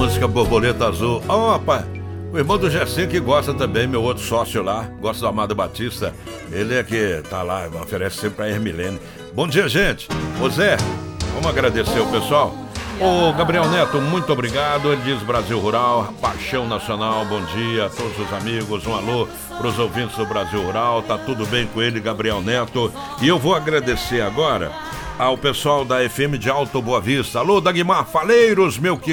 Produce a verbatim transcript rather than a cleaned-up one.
música Borboleta Azul. Ó, oh, rapaz, o irmão do Gersinho que gosta também, meu outro sócio lá, gosta do Amado Batista. Ele é que tá lá, oferece sempre pra Hermilene. Bom dia, gente. Ô Zé, vamos agradecer o pessoal. Ô Gabriel Neto, muito obrigado. Ele diz Brasil Rural, Paixão Nacional, bom dia a todos os amigos. Um alô pros ouvintes do Brasil Rural. Tá tudo bem com ele, Gabriel Neto. E eu vou agradecer agora ao pessoal da F M de Alto Boa Vista. Alô, Dagmar Faleiros, meu querido.